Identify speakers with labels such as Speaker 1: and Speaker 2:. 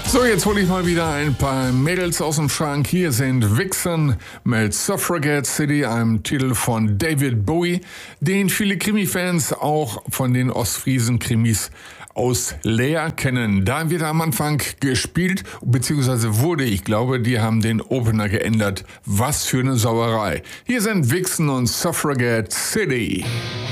Speaker 1: So, jetzt hole ich mal wieder ein paar Mädels aus dem Schrank. Hier sind Vixen mit Suffragette City, einem Titel von David Bowie, den viele Krimi-Fans auch von den Ostfriesen-Krimis aus Leer kennen. Da wird am Anfang gespielt, beziehungsweise wurde, ich glaube, die haben den Opener geändert. Was für eine Sauerei. Hier sind Vixen und Suffragette City.